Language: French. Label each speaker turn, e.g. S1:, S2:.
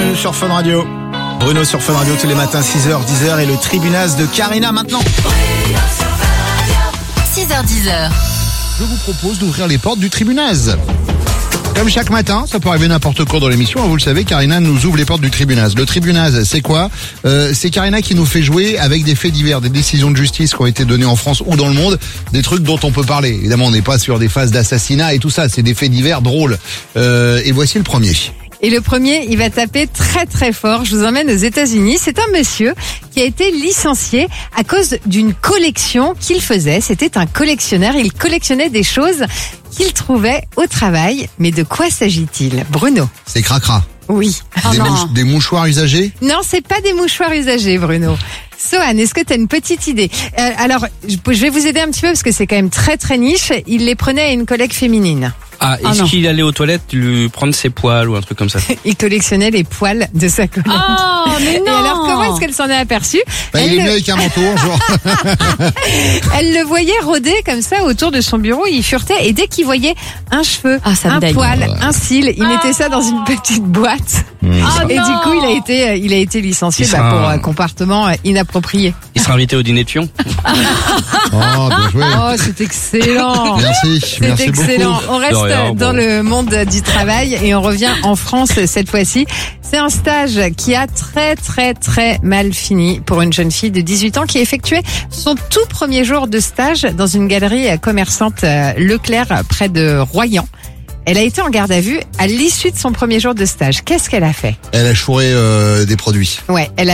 S1: bienvenue sur Fun Radio. Bruno sur Fun Radio tous les matins 6h, 10h et le tribunaz de Karina maintenant.
S2: 6h, 10h.
S3: Je vous propose d'ouvrir les portes du tribunaz. Comme chaque matin, ça peut arriver n'importe quoi dans l'émission, vous le savez, Karina nous ouvre les portes du tribunaz. Le tribunaz, c'est quoi ? C'est Karina qui nous fait jouer avec des faits divers, des décisions de justice qui ont été données en France ou dans le monde, des trucs dont on peut parler. Évidemment, on n'est pas sur des phases d'assassinat et tout ça, c'est des faits divers drôles. Et voici le premier.
S4: Et le premier, il va taper très très fort. Je vous emmène aux États-Unis. C'est un monsieur qui a été licencié à cause d'une collection qu'il faisait. C'était un collectionneur. Il collectionnait des choses qu'il trouvait au travail. Mais de quoi s'agit-il, Bruno ?
S3: C'est cracra.
S4: Oui.
S3: Des mouchoirs usagés ?
S4: Non, c'est pas des mouchoirs usagés, Bruno. Sohan, est-ce que tu as une petite idée ? Alors, je vais vous aider un petit peu parce que c'est quand même très très niche. Il les prenait à une collègue féminine.
S5: Ah, est-ce qu'il allait aux toilettes lui prendre ses poils ou un truc comme ça?
S4: Il collectionnait les poils de sa collègue.
S2: Oh, mais non!
S4: Et alors, comment est-ce qu'elle s'en est aperçue?
S3: Il est venu avec un manteau, genre.
S4: Elle le voyait rôder comme ça autour de son bureau, il furetait et dès qu'il voyait un cheveu, un poil, un cil, il mettait ça dans une petite boîte. Et du coup, il a été licencié pour comportement inapproprié.
S5: Il sera invité au dîner de Pion.
S3: Oh, bien joué.
S4: Oh, c'est excellent.
S3: Merci
S4: excellent.
S3: beaucoup.
S4: On reste dans le monde du travail et on revient en France cette fois-ci. C'est un stage qui a très très très mal fini pour une jeune fille de 18 ans qui effectuait son tout premier jour de stage dans une galerie commerçante Leclerc près de Royan. Elle a été en garde à vue à l'issue de son premier jour de stage. Qu'est-ce qu'elle a fait ?
S3: Elle a chouré des produits.
S4: Ouais, elle a